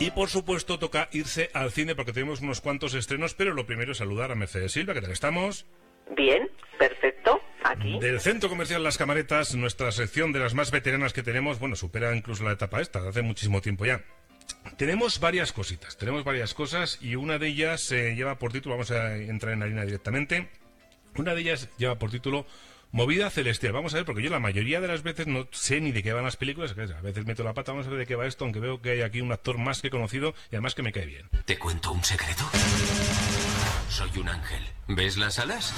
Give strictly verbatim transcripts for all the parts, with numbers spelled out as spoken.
Y por supuesto toca irse al cine porque tenemos unos cuantos estrenos, pero lo primero es saludar a Mercedes Silva. ¿Qué tal estamos? Bien, perfecto, aquí. Del Centro Comercial Las Camaretas, nuestra sección de las más veteranas que tenemos, bueno, supera incluso la etapa esta, hace muchísimo tiempo ya. Tenemos varias cositas, tenemos varias cosas y una de ellas eh, lleva por título, vamos a entrar en la línea directamente, una de ellas lleva por título Movida Celestial. Vamos a ver, porque yo la mayoría de las veces no sé ni de qué van las películas, a veces meto la pata, vamos a ver de qué va esto, aunque veo que hay aquí un actor más que conocido y además que me cae bien. ¿Te cuento un secreto? Soy un ángel. ¿Ves las alas?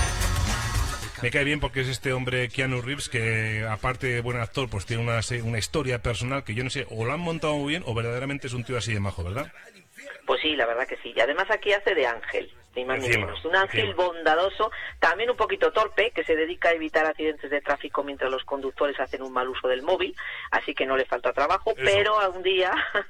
Me cae bien porque es este hombre Keanu Reeves que, aparte de buen actor, pues tiene una, una historia personal que yo no sé, o lo han montado muy bien o verdaderamente es un tío así de majo, ¿verdad? Pues sí, la verdad que sí. Y además aquí hace de ángel, ni más ni Encima, menos. Un ángel encima. bondadoso, también un poquito torpe, que se dedica a evitar accidentes de tráfico mientras los conductores hacen un mal uso del móvil, así que no le falta trabajo, Eso. pero a un día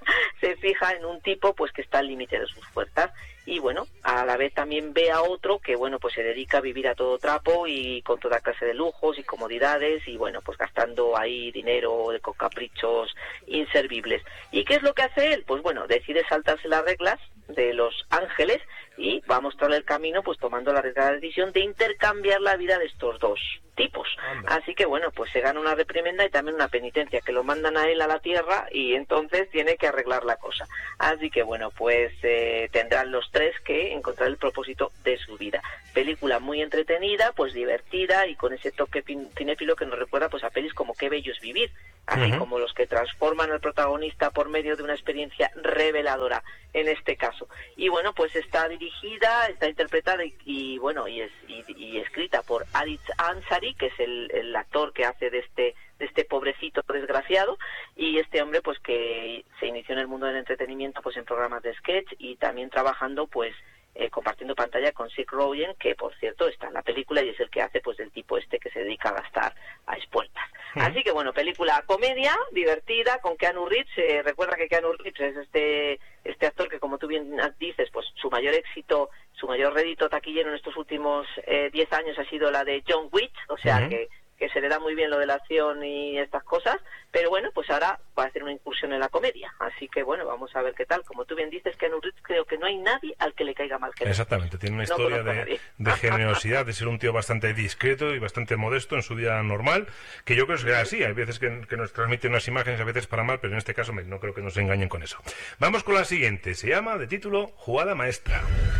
se fija en un tipo pues que está al límite de sus fuerzas. Y bueno, a la vez también ve a otro que, bueno, pues se dedica a vivir a todo trapo y con toda clase de lujos y comodidades y, bueno, pues gastando ahí dinero con caprichos inservibles. ¿Y qué es lo que hace él? Pues bueno, decide saltarse las reglas de los ángeles y va a mostrarle el camino, pues tomando la arriesgada decisión de intercambiar la vida de estos dos tipos. Anda. Así que bueno, pues se gana una reprimenda y también una penitencia, que lo mandan a él a la tierra y entonces tiene que arreglar la cosa. Así que bueno, pues eh, tendrán los tres que encontrar el propósito de su vida. Película muy entretenida, pues divertida y con ese toque cinéfilo que nos recuerda pues a pelis como Qué bello es vivir, así uh-huh. como los que transforman al protagonista por medio de una experiencia reveladora en este caso. Y bueno, pues está dirigida, está interpretada y, y bueno, y, es, y, y escrita por Aziz Ansari, que es el, el actor que hace de este de este pobrecito desgraciado, y este hombre pues que se inició en el mundo del entretenimiento pues en programas de sketch y también trabajando pues eh, compartiendo pantalla con Seth Rogen, que por cierto está en la película y es el que hace pues del tipo este que se dedica a gastar a expuertas. Uh-huh. Así que bueno, película comedia, divertida, con Keanu Reeves. Eh, recuerda que Keanu Reeves es este este actor que, como tú bien dices, pues su mayor éxito, su mayor rédito taquillero en estos últimos diez eh, años ha sido la de John Wick, o sea uh-huh. que que se le da muy bien lo de la acción y estas cosas, pero bueno, pues ahora va a hacer una incursión en la comedia, así que bueno, vamos a ver qué tal. Como tú bien dices, Keanu Reeves, creo que no hay nadie al que le caiga mal que él. Exactamente, tiene una historia no de, de generosidad, de ser un tío bastante discreto y bastante modesto en su vida normal, que yo creo que es así, hay veces que, que nos transmiten unas imágenes, a veces para mal, pero en este caso no creo que nos engañen con eso. Vamos con la siguiente, se llama, de título, Jugada Maestra.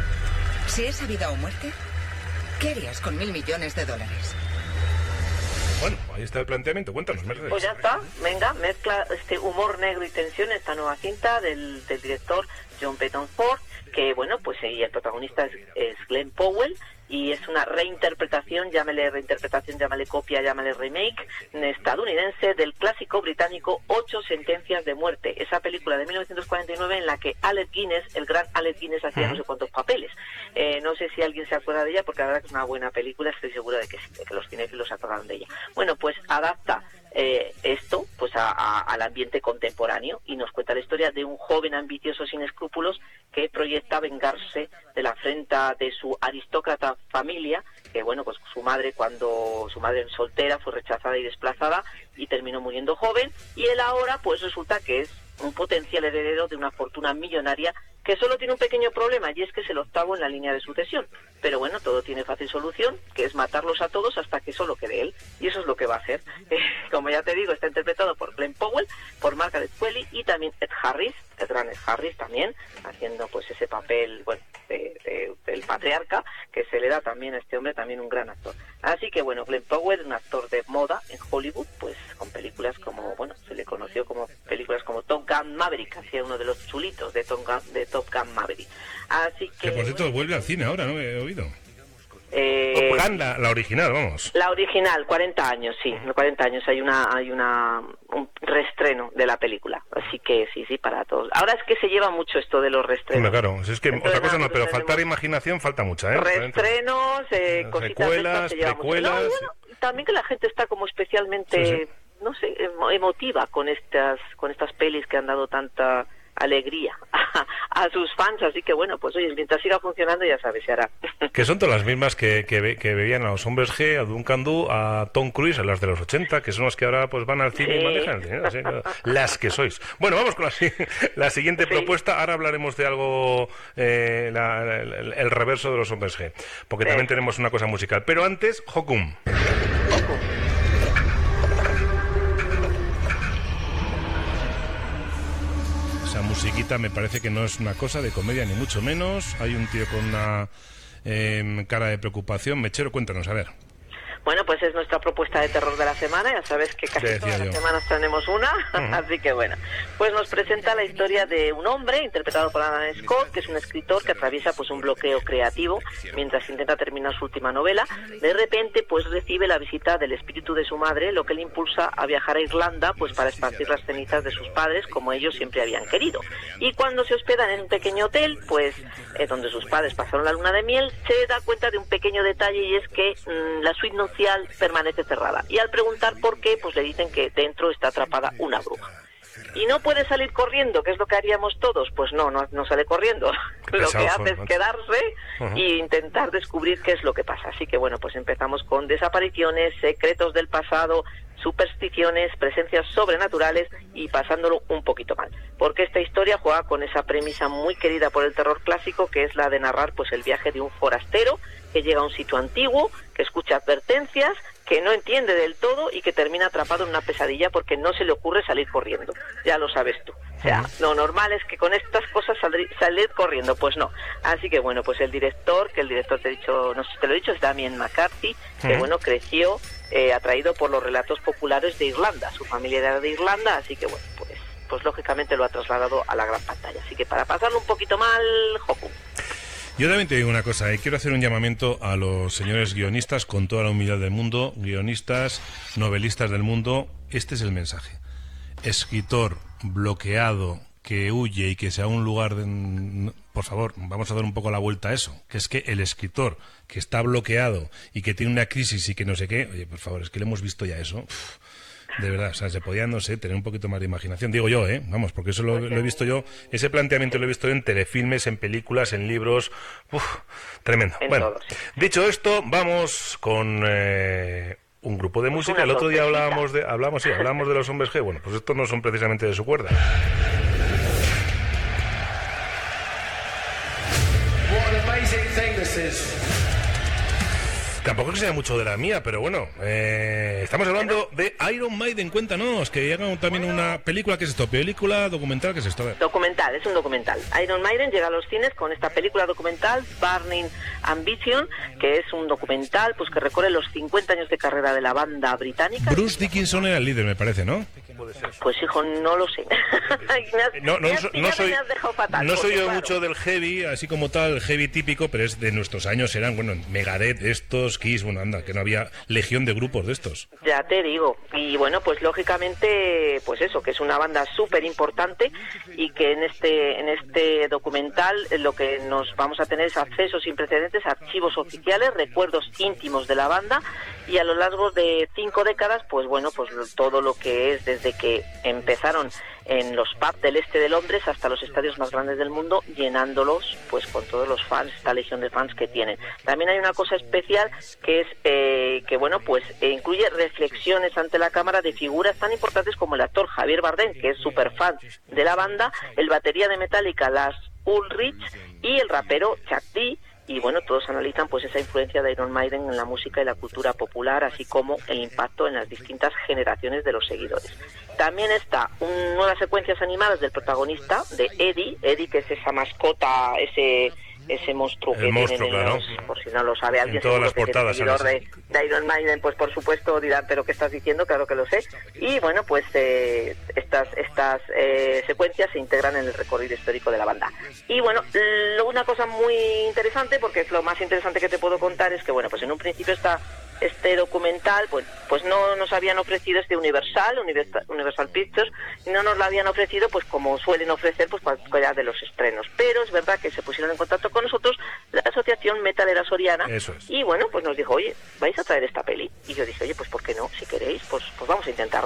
Si es vida o muerte, ¿qué harías con mil millones de dólares? Bueno, ahí está el planteamiento. Cuéntanos, Mercedes. Pues ya está, venga, mezcla este humor negro y tensión, esta nueva cinta del, del director John Peyton Ford, que bueno, pues y el protagonista es, es Glenn Powell, y es una reinterpretación, llámale reinterpretación, llámale copia, llámale remake, estadounidense del clásico británico Ocho Sentencias de Muerte, esa película de mil novecientos cuarenta y nueve en la que Alec Guinness, el gran Alec Guinness, hacía uh-huh. no sé cuántos papeles. Eh, no sé si alguien se acuerda de ella, porque la verdad que es una buena película, estoy segura de que, de que los cinéfilos se acordaron de ella. Bueno, pues adapta eh, esto pues a, a, al ambiente contemporáneo y nos cuenta la historia de un joven ambicioso sin escrúpulos que proyecta vengarse de la afrenta de su aristócrata familia, que bueno, pues su madre cuando su madre soltera fue rechazada y desplazada y terminó muriendo joven, y él ahora pues resulta que es un potencial heredero de una fortuna millonaria que solo tiene un pequeño problema, y es que es el octavo en la línea de sucesión. Pero bueno, todo tiene fácil solución, que es matarlos a todos hasta que solo quede él, y eso es lo que va a hacer. Eh, como ya te digo, está interpretado por Glenn Powell, por Margaret Qualley y también Ed Harris, el gran Ed Harris también, haciendo pues ese papel, bueno, de, de, del patriarca, que se le da también a este hombre, también un gran actor. Así que bueno, Glenn Powell, un actor de moda en Hollywood, pues con películas como, bueno, se le conoció como películas como Top Gun Maverick, hacía uno de los chulitos de Top Gun, de Top Gun Maverick. Así que... Que por cierto, bueno, vuelve al cine ahora, ¿no? He oído. Eh, Top Gun, la, la original, vamos. La original, cuarenta años, sí, cuarenta años, hay una hay una un reestreno de la película, así que sí, sí, para todos. Ahora es que se lleva mucho esto de los reestrenos. Hombre, claro, es que Entonces, otra cosa no, pero faltar imaginación falta mucha, ¿eh? Reestrenos, eh, cositas secuelas, de precuelas... No, bueno, también que la gente está como especialmente, sí, sí. no sé, emotiva con estas con estas pelis que han dado tanta alegría a, a sus fans, así que bueno, pues oye, mientras siga funcionando ya sabes, se hará. Que son todas las mismas que, que, que veían a los Hombres G, a Duncan Du, a Tom Cruise, a las de los ochenta, que son las que ahora pues van al cine sí. y manejan el dinero, ¿sí? Las que sois. Bueno, vamos con la, la siguiente sí. propuesta. Ahora hablaremos de algo, eh, la, la, el, el reverso de los Hombres G, porque sí. también tenemos una cosa musical. Pero antes, Hokum. Hokum. Esa musiquita me parece que no es una cosa de comedia, ni mucho menos. Hay un tío con una eh, cara de preocupación. Mechero, cuéntanos, a ver. Bueno, pues es nuestra propuesta de terror de la semana. Ya sabes que casi todas las semanas tenemos una, uh-huh. así que bueno. Pues nos presenta la historia de un hombre, interpretado por Alan Scott, que es un escritor que atraviesa pues un bloqueo creativo mientras intenta terminar su última novela. De repente, pues recibe la visita del espíritu de su madre, lo que le impulsa a viajar a Irlanda, pues para esparcir las cenizas de sus padres, como ellos siempre habían querido. Y cuando se hospedan en un pequeño hotel, pues eh, donde sus padres pasaron la luna de miel, se da cuenta de un pequeño detalle, y es que mmm, la suite nupcial permanece cerrada, y al preguntar por qué, pues le dicen que dentro está atrapada una bruja. Y no puede salir corriendo, que es lo que haríamos todos. Pues no, no, no sale corriendo. Lo que hace es quedarse uh-huh. e intentar descubrir qué es lo que pasa. Así que bueno, pues empezamos con desapariciones, secretos del pasado, supersticiones, presencias sobrenaturales y pasándolo un poquito mal. Porque esta historia juega con esa premisa muy querida por el terror clásico, que es la de narrar pues el viaje de un forastero que llega a un sitio antiguo, que escucha advertencias, que no entiende del todo y que termina atrapado en una pesadilla porque no se le ocurre salir corriendo. Ya lo sabes tú. O sea, lo normal es que con estas cosas salir, salir corriendo, pues no. Así que bueno, pues el director, que el director te he dicho, no sé si te lo he dicho, es Damien McCarthy, que uh-huh. bueno, creció eh, atraído por los relatos populares de Irlanda. Su familia era de Irlanda, así que bueno, pues, pues lógicamente lo ha trasladado a la gran pantalla. Así que para pasarlo un poquito mal, Hokum. Yo también te digo una cosa, eh. quiero hacer un llamamiento a los señores guionistas con toda la humildad del mundo, guionistas, novelistas del mundo. Este es el mensaje. Escritor bloqueado que huye y que sea un lugar de... Por favor, vamos a dar un poco la vuelta a eso, que es que el escritor que está bloqueado y que tiene una crisis y que no sé qué, oye, por favor, es que le hemos visto ya eso... Uf. De verdad, o sea, se podía, no sé, tener un poquito más de imaginación. Digo yo, ¿eh? Vamos, porque eso lo, lo he visto yo, ese planteamiento lo he visto yo en telefilmes, en películas, en libros. Uf, tremendo. En bueno, todos. Dicho esto, vamos con eh, un grupo de música. El otro día hablábamos de, hablamos, sí, hablábamos de los Hombres G. Bueno, pues estos no son precisamente de su cuerda. What an amazing thing this is. Tampoco es que sea mucho de la mía, pero bueno, eh, estamos hablando de Iron Maiden. Cuéntanos, que llega también una película. ¿Qué es esto? ¿Película, documental? ¿Qué es esto? Documental, es un documental. Iron Maiden llega a los cines con esta película documental, Burning Ambition, que es un documental pues que recorre los cincuenta años de carrera de la banda británica. Bruce Dickinson era el líder, me parece, ¿no? Pues hijo, no lo sé. no, no, no, no soy, fatal, no soy yo claro. mucho del heavy, así como tal, el heavy típico, pero es de nuestros años, eran, bueno, Megadeth, estos, Kiss, bueno, anda, que no había legión de grupos de estos. Ya te digo, y bueno, pues lógicamente, pues eso, que es una banda súper importante y que en este, en este documental lo que nos vamos a tener es acceso sin precedentes a archivos oficiales, recuerdos íntimos de la banda, y a lo largo de cinco décadas, pues bueno, pues todo lo que es desde que empezaron en los pubs del este de Londres hasta los estadios más grandes del mundo, llenándolos pues con todos los fans, esta legión de fans que tienen. También hay una cosa especial que es eh, que bueno, pues eh, incluye reflexiones ante la cámara de figuras tan importantes como el actor Javier Bardem, que es súper fan de la banda, el batería de Metallica Lars Ulrich y el rapero Chuck D. Y bueno, todos analizan pues esa influencia de Iron Maiden en la música y la cultura popular, así como el impacto en las distintas generaciones de los seguidores. También está un, nuevas secuencias animadas del protagonista, de Eddie, Eddie que es esa mascota, ese ese monstruo el que monstruo, tienen claro. los, por si no lo sabe alguien, en todas las portadas, que es seguidor de, de Iron Maiden, pues por supuesto dirán, pero ¿qué estás diciendo? Claro que lo sé. Y bueno, pues eh, estas estas eh, secuencias se integran en el recorrido histórico de la banda. Y bueno, lo, una cosa muy interesante, porque es lo más interesante que te puedo contar, es que bueno, pues en un principio está este documental, pues pues no nos habían ofrecido este Universal, Universal, Universal Pictures, y no nos lo habían ofrecido pues como suelen ofrecer pues cualquiera de los estrenos. Pero es verdad que se pusieron en contacto con nosotros la Asociación Metalera Soriana. Eso es. Y bueno, pues nos dijo, oye, ¿vais a traer esta peli? Y yo dije, oye, pues ¿por qué no? Si queréis, pues pues vamos a intentarlo.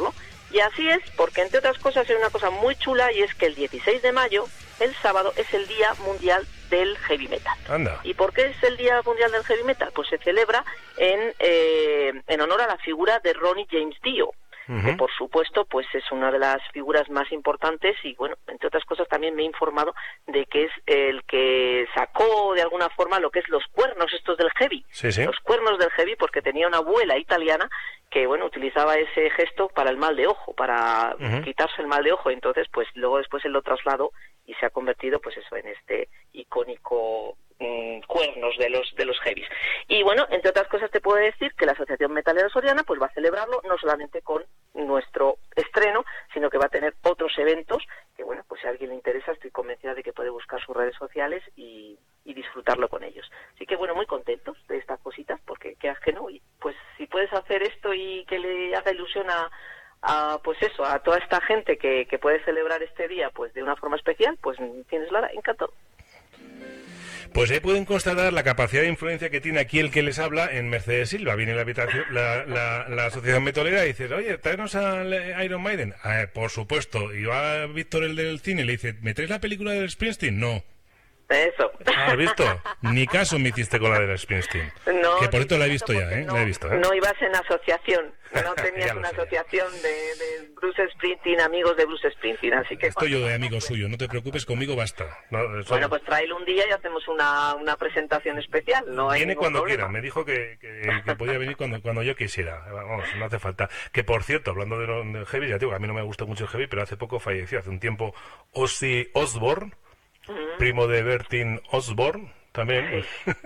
Y así es, porque entre otras cosas hay una cosa muy chula, y es que el dieciséis de mayo, el sábado, es el Día Mundial del Heavy Metal. Anda. ¿Y por qué es el Día Mundial del Heavy Metal? Pues se celebra en, eh, en honor a la figura de Ronnie James Dio, uh-huh. que por supuesto pues es una de las figuras más importantes, y bueno, entre otras cosas también me he informado de que es el que sacó de alguna forma lo que es los cuernos estos del heavy, sí, sí. los cuernos del heavy, porque tenía una abuela italiana que bueno, utilizaba ese gesto para el mal de ojo, para uh-huh. quitarse el mal de ojo. Entonces pues luego después él lo trasladó y se ha convertido pues eso en este icónico mmm, cuernos de los de los heavies. Y bueno, entre otras cosas te puedo decir que la Asociación Metalera Soriana pues va a celebrarlo no solamente con nuestro estreno, sino que va a tener otros eventos que bueno, pues si a alguien le interesa, estoy convencida de que puede buscar sus redes sociales y, y disfrutarlo con ellos. Así que bueno, muy contentos de estas cositas, porque qué que no, y pues si puedes hacer esto y que le haga ilusión a a pues eso, a toda esta gente que, que puede celebrar este día pues de una forma especial, pues tienes la encantado. Pues ahí pueden constatar la capacidad de influencia que tiene aquí el que les habla en Mercedes Silva. Viene la habitación, la, la, la asociación metalera, y dice, oye, tráenos a Iron Maiden. Eh, por supuesto. Y va Víctor, el del cine, y le dice, ¿me traes la película de Springsteen? No. Eso. ¿Has visto? Ni caso me hiciste con la de Springsteen. No, que por cierto la he visto ya, ¿eh? No, la he visto, ¿eh? No ibas en asociación. No tenías una asociación de, de Bruce Springsteen, amigos de Bruce Springsteen, así que... Estoy yo de amigo suyo, no te preocupes, conmigo basta. No, eso... Bueno, pues tráelo un día y hacemos una, una presentación especial. No hay Viene cuando problema. quiera, me dijo que, que, que podía venir cuando, cuando yo quisiera. Vamos, no hace falta. Que por cierto, hablando de, lo, de heavy, ya digo, a mí no me gusta mucho el heavy, pero hace poco falleció, hace un tiempo, Ozzy Osbourne, uh-huh. primo de Bertin Osborne. También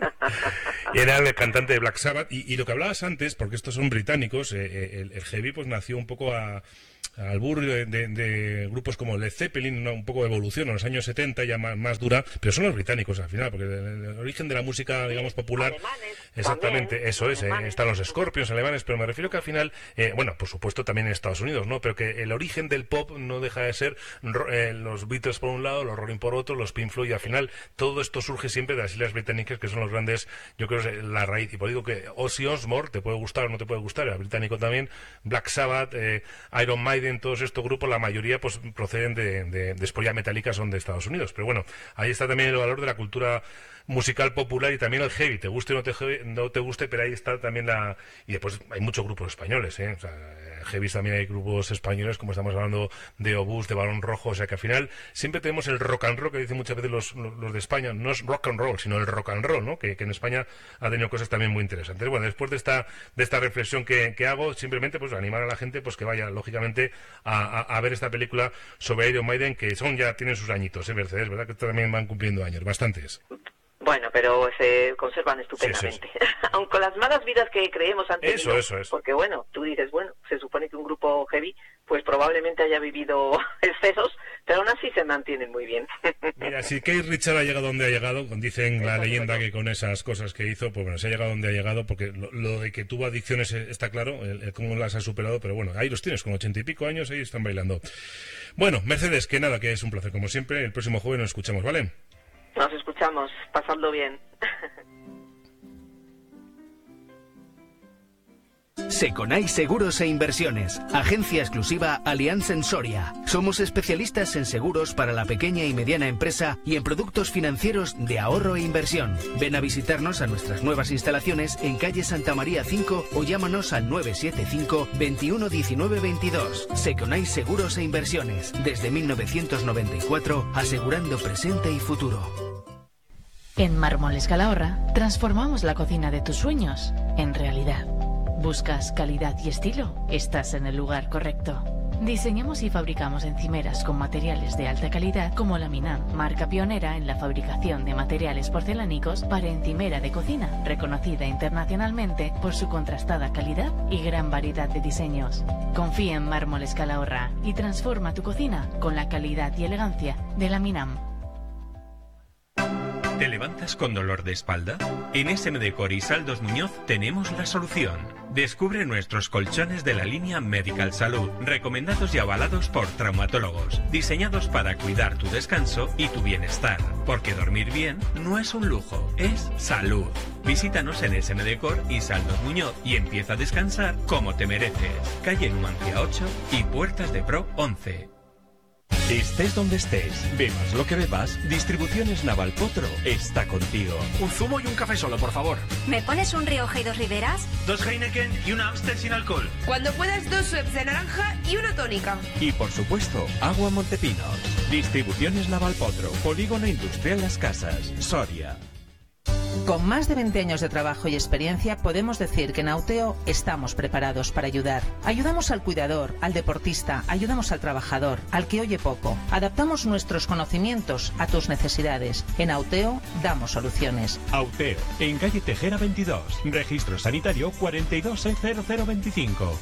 era el cantante de Black Sabbath, y, y lo que hablabas antes, porque estos son británicos, eh, el, el heavy pues nació un poco a al burro de, de, de grupos como Led Zeppelin, una, un poco de evolución en los años setenta, ya más, más dura, pero son los británicos al final, porque el, el origen de la música, digamos, popular, alemanes, exactamente, también, eso es, eh, alemanes. Están los Scorpions alemanes, pero me refiero que al final, eh, bueno, por supuesto también en Estados Unidos, ¿no? Pero que el origen del pop no deja de ser eh, los Beatles por un lado, los Rolling por otro, los Pink Floyd, y al final todo esto surge siempre de las islas británicas, que son los grandes, yo creo, la raíz. Y por digo que Ozzy Osbourne, te puede gustar o no te puede gustar, era británico también, Black Sabbath, eh, Iron Maiden, todos estos grupos, la mayoría pues proceden de, de, después ya Metallica son de Estados Unidos, pero bueno, ahí está también el valor de la cultura musical popular, y también el heavy, te guste o no te, no te guste, pero ahí está también la... Y después hay muchos grupos españoles, ¿eh? O sea, heavy también hay grupos españoles, como estamos hablando de Obús, de Balón Rojo, o sea que al final siempre tenemos el rock and roll, que dicen muchas veces los, los de España, no es rock and roll, sino el rock and roll, ¿no? Que, que en España ha tenido cosas también muy interesantes. Bueno, después de esta de esta reflexión que, que hago, simplemente pues animar a la gente pues que vaya, lógicamente, a, a, a ver esta película sobre Iron Maiden, que son ya tienen sus añitos, ¿eh, Mercedes? ¿Verdad? Que también van cumpliendo años, bastantes. Bueno, pero se conservan estupendamente. Sí, sí, sí. Aun con las malas vidas que creemos han tenido. Eso, eso, eso. Porque bueno, tú dices, bueno, se supone que un grupo heavy pues probablemente haya vivido excesos, pero aún así se mantienen muy bien. Mira, si Keith Richards ha llegado donde ha llegado, dicen la leyenda que con esas cosas que hizo, pues bueno, se ha llegado donde ha llegado, porque lo, lo de que tuvo adicciones está claro, el, el cómo las ha superado, pero bueno, ahí los tienes, con ochenta y pico años, ahí están bailando. Bueno, Mercedes, que nada, que es un placer, como siempre, el próximo jueves nos escuchamos, ¿vale? Nos escuchamos, pasadlo bien. Seconai Seguros e Inversiones, agencia exclusiva Allianz en Soria. Somos especialistas en seguros para la pequeña y mediana empresa y en productos financieros de ahorro e inversión. Ven a visitarnos a nuestras nuevas instalaciones en calle Santa María cinco o llámanos al nueve siete cinco, veintiuno diecinueve veintidós. Seconai Seguros e Inversiones, desde mil novecientos noventa y cuatro, asegurando presente y futuro. En Mármoles Calahorra transformamos la cocina de tus sueños en realidad. ¿Buscas calidad y estilo? Estás en el lugar correcto. Diseñamos y fabricamos encimeras con materiales de alta calidad como la Minam, marca pionera en la fabricación de materiales porcelánicos para encimera de cocina, reconocida internacionalmente por su contrastada calidad y gran variedad de diseños. Confía en Mármoles Calahorra y transforma tu cocina con la calidad y elegancia de la Minam. ¿Te levantas con dolor de espalda? En S M D Core y Saldos Muñoz tenemos la solución. Descubre nuestros colchones de la línea Medical Salud, recomendados y avalados por traumatólogos, diseñados para cuidar tu descanso y tu bienestar. Porque dormir bien no es un lujo, es salud. Visítanos en S M D Core y Saldos Muñoz y empieza a descansar como te mereces. Calle Numancia ocho y Puertas de Pro once. Estés donde estés, bebas lo que bebas, Distribuciones Naval Potro está contigo. Un zumo y un café solo, por favor. ¿Me pones un Rioja y dos Riberas? Dos Heineken y una Amstel sin alcohol. Cuando puedas, dos Schweppes de naranja y una tónica. Y por supuesto, agua Montepinos. Distribuciones Naval Potro, Polígono Industrial Las Casas, Soria. Con más de veinte años de trabajo y experiencia, podemos decir que en Auteo estamos preparados para ayudar. Ayudamos al cuidador, al deportista, ayudamos al trabajador, al que oye poco. Adaptamos nuestros conocimientos a tus necesidades. En Auteo damos soluciones. Auteo, en calle Tejera veintidós, registro sanitario cuarenta y dos E cero cero veinticinco.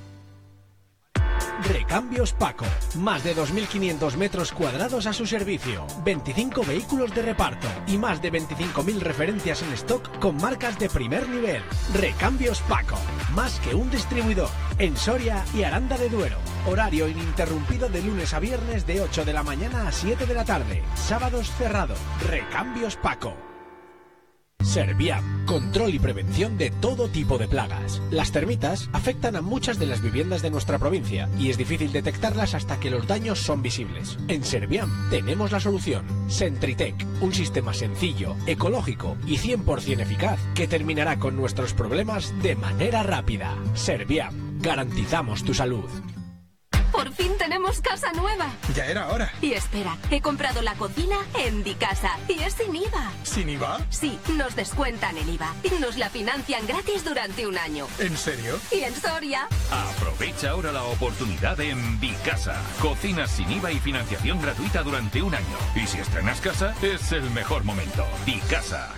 Recambios Paco. Más de dos mil quinientos metros cuadrados a su servicio. veinticinco vehículos de reparto y más de veinticinco mil referencias en stock con marcas de primer nivel. Recambios Paco. Más que un distribuidor. En Soria y Aranda de Duero. Horario ininterrumpido de lunes a viernes de ocho de la mañana a siete de la tarde. Sábados cerrado. Recambios Paco. Serviam, control y prevención de todo tipo de plagas. Las termitas afectan a muchas de las viviendas de nuestra provincia y es difícil detectarlas hasta que los daños son visibles. En Serviam tenemos la solución. Sentritec, un sistema sencillo, ecológico y cien por ciento eficaz que terminará con nuestros problemas de manera rápida. Serviam, garantizamos tu salud. Por fin tenemos casa nueva. Ya era hora. Y espera, he comprado la cocina en Dicasa y es sin I V A. ¿Sin I V A? Sí, nos descuentan el I V A y nos la financian gratis durante un año. ¿En serio? Y en Soria. Aprovecha ahora la oportunidad en Dicasa. Cocinas sin I V A y financiación gratuita durante un año. Y si estrenas casa, es el mejor momento. Dicasa.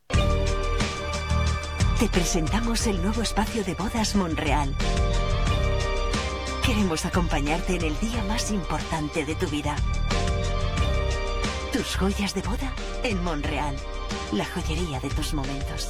Te presentamos el nuevo espacio de bodas Monreal. Queremos acompañarte en el día más importante de tu vida. Tus joyas de boda en Monreal, la joyería de tus momentos.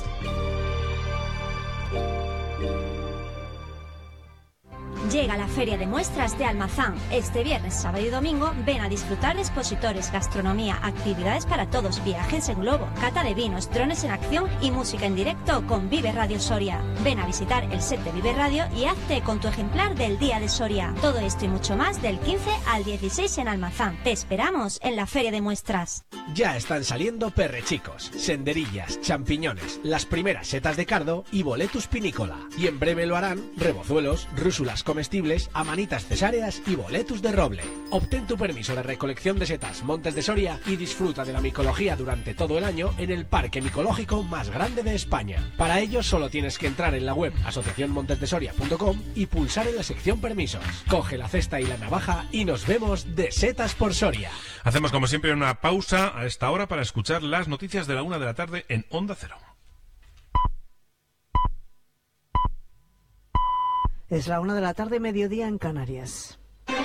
Llega la Feria de Muestras de Almazán. Este viernes, sábado y domingo ven a disfrutar de expositores, gastronomía, actividades para todos, viajes en globo, cata de vinos, drones en acción y música en directo con Vive Radio Soria. Ven a visitar el set de Vive Radio y hazte con tu ejemplar del Día de Soria. Todo esto y mucho más del quince al dieciséis en Almazán. Te esperamos en la Feria de Muestras. Ya están saliendo perrechicos, senderillas, champiñones, las primeras setas de cardo y boletus pinícola. Y en breve lo harán rebozuelos, rúsulas comestibles, amanitas cesáreas y boletus de roble. Obtén tu permiso de recolección de setas Montes de Soria y disfruta de la micología durante todo el año en el parque micológico más grande de España. Para ello solo tienes que entrar en la web asociación montes de soria punto com y pulsar en la sección permisos. Coge la cesta y la navaja y nos vemos de Setas por Soria. Hacemos como siempre una pausa a esta hora para escuchar las noticias de la una de la tarde en Onda Cero. Es la una de la tarde, mediodía en Canarias.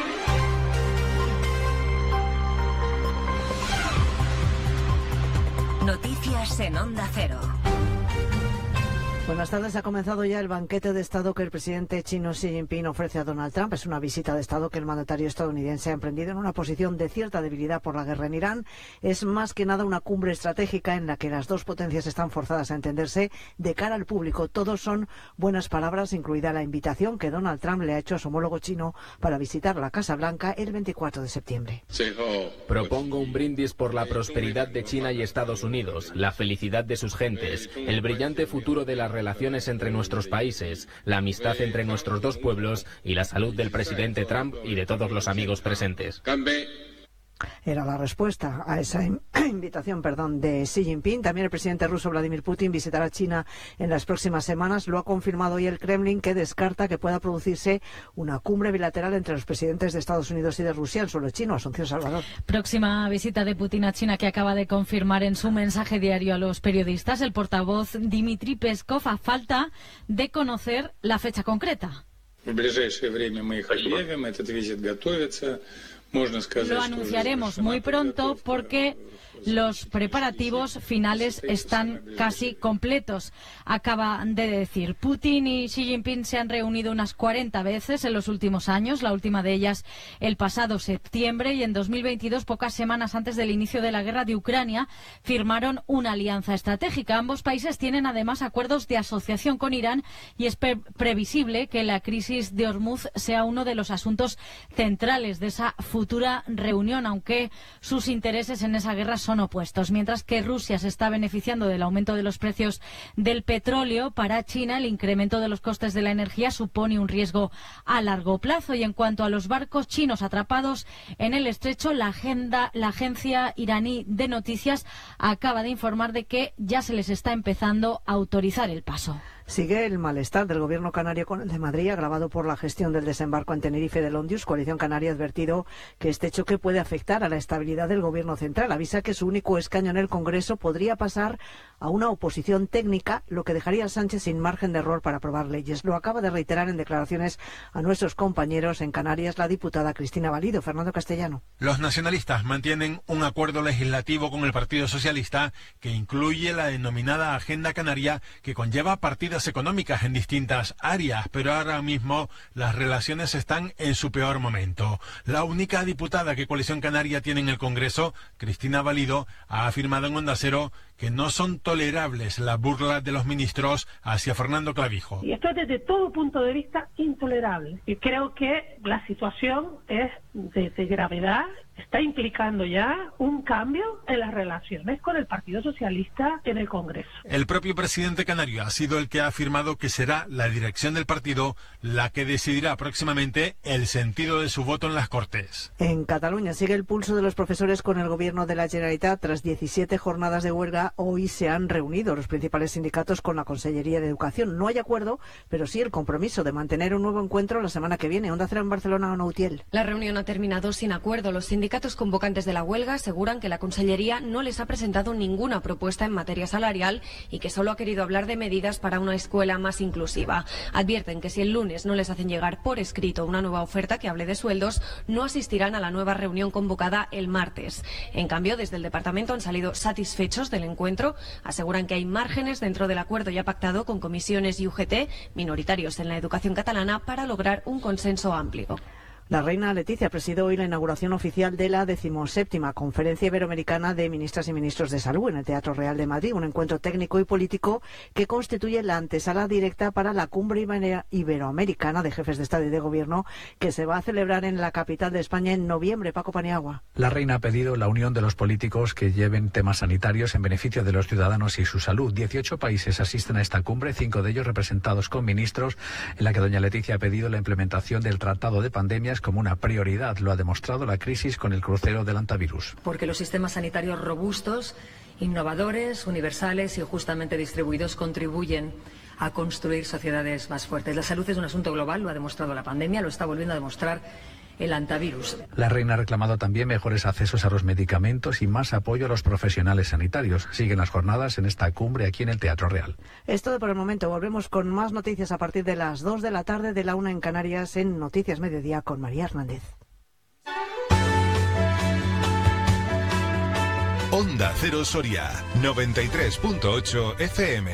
Noticias en Onda Cero. Buenas tardes. Ha comenzado ya el banquete de Estado que el presidente chino Xi Jinping ofrece a Donald Trump. Es una visita de Estado que el mandatario estadounidense ha emprendido en una posición de cierta debilidad por la guerra en Irán. Es más que nada una cumbre estratégica en la que las dos potencias están forzadas a entenderse de cara al público. Todos son buenas palabras, incluida la invitación que Donald Trump le ha hecho a su homólogo chino para visitar la Casa Blanca el veinticuatro de septiembre. Propongo un brindis por la prosperidad de China y Estados Unidos, la felicidad de sus gentes, el brillante futuro de las relaciones entre nuestros países, la amistad entre nuestros dos pueblos y la salud del presidente Trump y de todos los amigos presentes. Era la respuesta a esa invitación, perdón, de Xi Jinping. También el presidente ruso Vladimir Putin visitará China en las próximas semanas. Lo ha confirmado hoy el Kremlin, que descarta que pueda producirse una cumbre bilateral entre los presidentes de Estados Unidos y de Rusia en suelo chino. Asunción Salvador. Próxima visita de Putin a China que acaba de confirmar en su mensaje diario a los periodistas el portavoz Dmitry Peskov, a falta de conocer la fecha concreta. В ближайшее время мы их объявим, этот визит готовится. Lo anunciaremos muy pronto porque los preparativos finales están casi completos, acaba de decir. Putin y Xi Jinping se han reunido unas cuarenta veces en los últimos años, la última de ellas el pasado septiembre, y en dos mil veintidós, pocas semanas antes del inicio de la guerra de Ucrania, firmaron una alianza estratégica. Ambos países tienen además acuerdos de asociación con Irán y es pre previsible que la crisis de Hormuz sea uno de los asuntos centrales de esa futura reunión, aunque sus intereses en esa guerra son son opuestos. Mientras que Rusia se está beneficiando del aumento de los precios del petróleo, para China el incremento de los costes de la energía supone un riesgo a largo plazo. Y en cuanto a los barcos chinos atrapados en el estrecho, la, agenda, la agencia iraní de noticias acaba de informar de que ya se les está empezando a autorizar el paso. Sigue el malestar del gobierno canario con el de Madrid, agravado por la gestión del desembarco en Tenerife del Ondius. Coalición Canaria ha advertido que este choque puede afectar a la estabilidad del gobierno central. Avisa que su único escaño en el Congreso podría pasar a una oposición técnica, lo que dejaría a Sánchez sin margen de error para aprobar leyes. Lo acaba de reiterar en declaraciones a nuestros compañeros en Canarias la diputada Cristina Valido. Fernando Castellano. Los nacionalistas mantienen un acuerdo legislativo con el Partido Socialista que incluye la denominada Agenda Canaria, que conlleva partidas económicas en distintas áreas, pero ahora mismo las relaciones están en su peor momento. La única diputada que Coalición Canaria tiene en el Congreso, Cristina Valido, ha afirmado en Onda Cero que no son tolerables las burlas de los ministros hacia Fernando Clavijo. Y esto es desde todo punto de vista intolerable. Y creo que la situación es de, de gravedad, está implicando ya un cambio en las relaciones con el Partido Socialista en el Congreso. El propio presidente canario ha sido el que ha afirmado que será la dirección del partido la que decidirá próximamente el sentido de su voto en las Cortes. En Cataluña sigue el pulso de los profesores con el gobierno de la Generalitat. Tras diecisiete jornadas de huelga, hoy se han reunido los principales sindicatos con la Consellería de Educación. No hay acuerdo, pero sí el compromiso de mantener un nuevo encuentro la semana que viene. Onda Cero en Barcelona, Ana Utiel. La reunión ha terminado sin acuerdo. Los sindicatos sindicatos convocantes de la huelga aseguran que la Consellería no les ha presentado ninguna propuesta en materia salarial y que solo ha querido hablar de medidas para una escuela más inclusiva. Advierten que si el lunes no les hacen llegar por escrito una nueva oferta que hable de sueldos, no asistirán a la nueva reunión convocada el martes. En cambio, desde el departamento han salido satisfechos del encuentro. Aseguran que hay márgenes dentro del acuerdo ya pactado con comisiones y U G T, minoritarios en la educación catalana, para lograr un consenso amplio. La reina Leticia presidió hoy la inauguración oficial de la decimoséptima Conferencia Iberoamericana de Ministras y Ministros de Salud en el Teatro Real de Madrid, un encuentro técnico y político que constituye la antesala directa para la Cumbre Iberoamericana de Jefes de Estado y de Gobierno que se va a celebrar en la capital de España en noviembre. Paco Paniagua. La reina ha pedido la unión de los políticos que lleven temas sanitarios en beneficio de los ciudadanos y su salud. dieciocho países asisten a esta cumbre, cinco de ellos representados con ministros, en la que doña Leticia ha pedido la implementación del Tratado de Pandemias como una prioridad. Lo ha demostrado la crisis con el crucero del antivirus. Porque los sistemas sanitarios robustos, innovadores, universales y justamente distribuidos contribuyen a construir sociedades más fuertes. La salud es un asunto global, lo ha demostrado la pandemia, lo está volviendo a demostrar el antivirus. La reina ha reclamado también mejores accesos a los medicamentos y más apoyo a los profesionales sanitarios. Siguen las jornadas en esta cumbre aquí en el Teatro Real. Es todo por el momento. Volvemos con más noticias a partir de las dos de la tarde, de la una en Canarias, en Noticias Mediodía con María Hernández. Onda Cero Soria, noventa y tres punto ocho F M.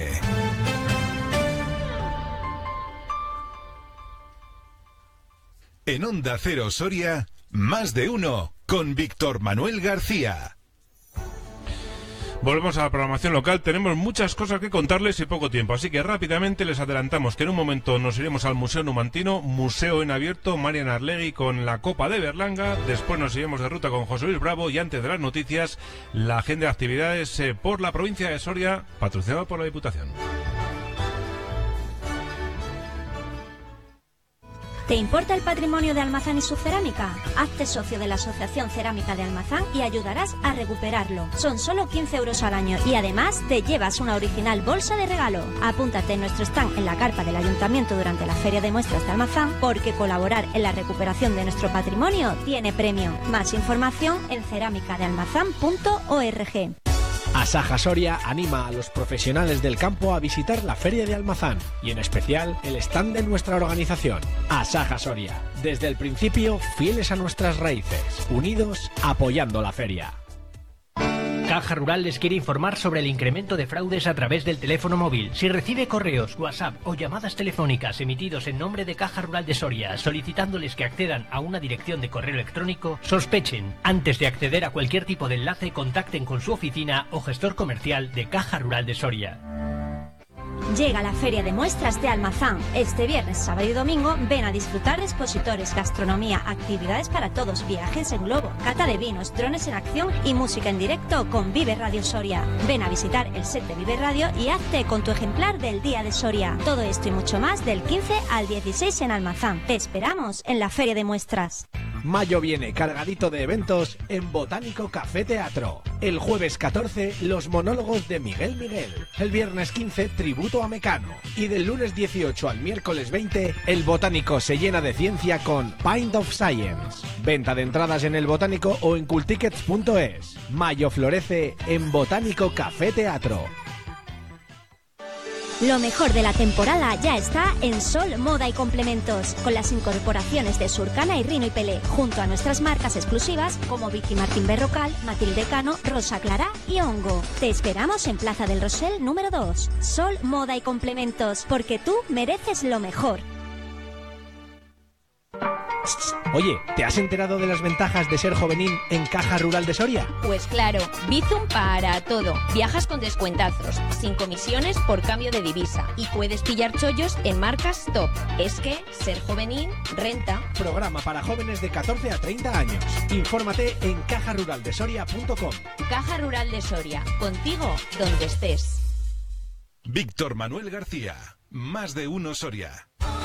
En Onda Cero Soria, más de uno, con Víctor Manuel García. Volvemos a la programación local. Tenemos muchas cosas que contarles y poco tiempo, así que rápidamente les adelantamos que en un momento nos iremos al Museo Numantino, museo en abierto, Marian Arlegui con la Copa de Berlanga. Después nos iremos de ruta con José Luis Bravo y antes de las noticias, la agenda de actividades eh, por la provincia de Soria, patrocinada por la Diputación. ¿Te importa el patrimonio de Almazán y su cerámica? Hazte socio de la Asociación Cerámica de Almazán y ayudarás a recuperarlo. Son solo quince euros al año y además te llevas una original bolsa de regalo. Apúntate en nuestro stand en la carpa del Ayuntamiento durante la Feria de Muestras de Almazán, porque colaborar en la recuperación de nuestro patrimonio tiene premio. Más información en cerámica de almazán punto org. Asaja Soria anima a los profesionales del campo a visitar la Feria de Almazán y en especial el stand de nuestra organización, Asaja Soria. Desde el principio, fieles a nuestras raíces, unidos, apoyando la feria. Caja Rural les quiere informar sobre el incremento de fraudes a través del teléfono móvil. Si recibe correos, WhatsApp o llamadas telefónicas emitidos en nombre de Caja Rural de Soria solicitándoles que accedan a una dirección de correo electrónico, sospechen. Antes de acceder a cualquier tipo de enlace, contacten con su oficina o gestor comercial de Caja Rural de Soria. Llega la Feria de Muestras de Almazán. Este viernes, sábado y domingo ven a disfrutar de expositores, gastronomía, actividades para todos, viajes en globo, cata de vinos, drones en acción y música en directo con Vive Radio Soria. Ven a visitar el set de Vive Radio y hazte con tu ejemplar del Día de Soria. Todo esto y mucho más del quince al dieciséis en Almazán. Te esperamos en la Feria de Muestras. Mayo viene cargadito de eventos en Botánico Café Teatro. El jueves catorce, los monólogos de Miguel Miguel. El viernes quince, tributo a Mecano. Y del lunes dieciocho al miércoles veinte, el Botánico se llena de ciencia con Pint of Science. Venta de entradas en el Botánico o en cooltickets punto es. Mayo florece en Botánico Café Teatro. Lo mejor de la temporada ya está en Sol Moda y Complementos, con las incorporaciones de Surcana y Rino y Pelé, junto a nuestras marcas exclusivas como Vicky Martín Berrocal, Matilde Cano, Rosa Clara y Hongo. Te esperamos en Plaza del Rosell número dos. Sol Moda y Complementos, porque tú mereces lo mejor. Oye, ¿te has enterado de las ventajas de ser jovenín en Caja Rural de Soria? Pues claro, Bizum para todo. Viajas con descuentazos, sin comisiones por cambio de divisa y puedes pillar chollos en marcas top. Es que ser jovenín renta. Programa para jóvenes de catorce a treinta años. Infórmate en caja rural de soria punto com. Caja Rural de Soria, contigo donde estés. Víctor Manuel García, Más de Uno Soria.